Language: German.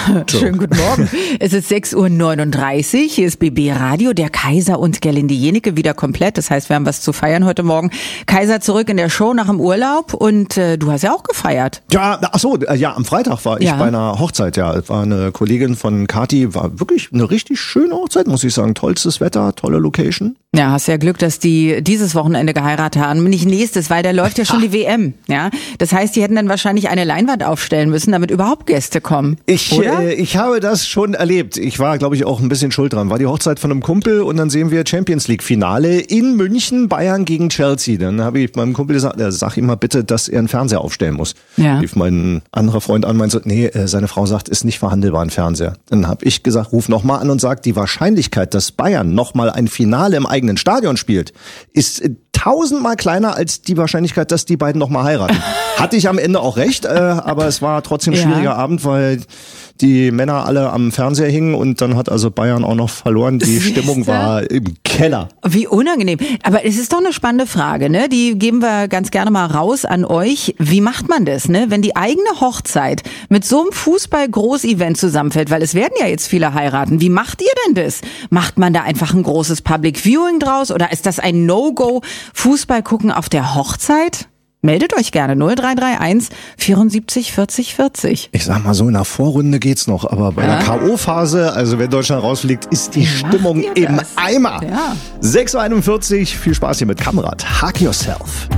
Schönen guten Morgen. Es ist 6:39 Uhr. Hier ist BB Radio. Der Kaiser und Gerlinde Jenecke wieder komplett. Das heißt, wir haben was zu feiern heute Morgen. Kaiser zurück in der Show nach dem Urlaub. Und du hast ja auch gefeiert. Ja, am Freitag war ich bei einer Hochzeit. Ja, es war eine Kollegin von Kati. War wirklich eine richtig schöne Hochzeit, muss ich sagen. Tollstes Wetter, tolle Location. Ja, hast ja Glück, dass die dieses Wochenende geheiratet haben. Nicht nächstes, weil da läuft ja schon die WM. Ja, das heißt, die hätten dann wahrscheinlich eine Leinwand aufstellen müssen, damit überhaupt Gäste kommen. Ich habe das schon erlebt. Ich war, glaube ich, auch ein bisschen schuld dran. War die Hochzeit von einem Kumpel und dann sehen wir Champions League Finale in München, Bayern gegen Chelsea. Dann habe ich meinem Kumpel gesagt, sag ihm mal bitte, dass er einen Fernseher aufstellen muss. Ja. Rief mein anderer Freund an, meinte so, nee, seine Frau sagt, ist nicht verhandelbar ein Fernseher. Dann habe ich gesagt, ruf nochmal an und sag, die Wahrscheinlichkeit, dass Bayern nochmal ein Finale im eigenen Stadion spielt, ist 1000-mal kleiner als die Wahrscheinlichkeit, dass die beiden nochmal heiraten. Hatte ich am Ende auch recht, aber es war trotzdem ein schwieriger Abend, weil die Männer alle am Fernseher hingen und dann hat also Bayern auch noch verloren. Die Stimmung war im Keller. Wie unangenehm. Aber es ist doch eine spannende Frage, ne? Die geben wir ganz gerne mal raus an euch. Wie macht man das, ne? Wenn die eigene Hochzeit mit so einem Fußball-Groß-Event zusammenfällt, weil es werden ja jetzt viele heiraten. Wie macht ihr denn das? Macht man da einfach ein großes Public Viewing draus oder ist das ein No-Go? Fußball gucken auf der Hochzeit? Meldet euch gerne 0331 74 40 40. Ich sag mal so, in der Vorrunde geht's noch, aber bei der K.O.-Phase, also wenn Deutschland rausfliegt, ist die Stimmung im Eimer. Ja. 6:41 Uhr, viel Spaß hier mit Kamerad. Hug yourself.